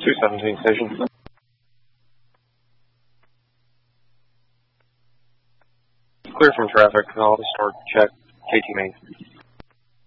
217 station. Clear from traffic. I'll start check KT main.